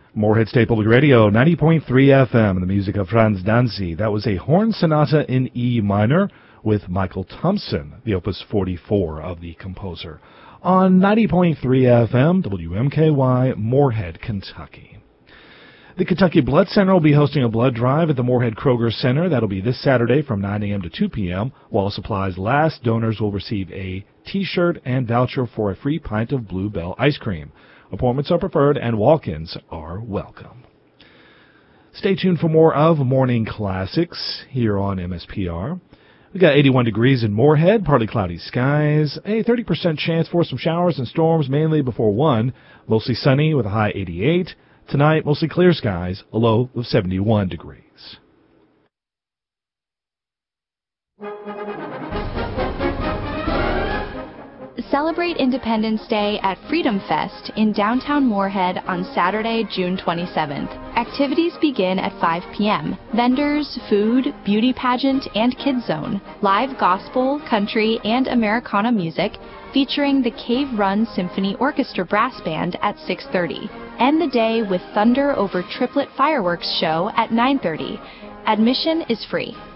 Moorhead State Public Radio, 90.3 FM, the music of Franz Danzig. That was a horn sonata in E minor with Michael Thompson, the opus 44 of the composer, on 90.3 FM, WMKY, Moorhead, Kentucky. The Kentucky Blood Center will be hosting a blood drive at the Moorhead Kroger Center. That'll be this Saturday from 9 a.m. to 2 p.m. While supplies last, donors will receive a T-shirt and voucher for a free pint of Blue Bell ice cream. Appointments are preferred and walk-ins are welcome. Stay tuned for more of Morning Classics here on MSPR. We got 81 degrees in Moorhead, partly cloudy skies, a 30% chance for some showers and storms mainly before 1, mostly sunny with a high 88. Tonight, mostly clear skies, a low of 71 degrees. Celebrate Independence Day at Freedom Fest in downtown Moorhead on Saturday, June 27th. Activities begin at 5 p.m. Vendors, food, beauty pageant, and kids zone. Live gospel, country, and Americana music featuring the Cave Run Symphony Orchestra Brass Band at 6:30. End the day with Thunder Over Triplet Fireworks Show at 9:30. Admission is free.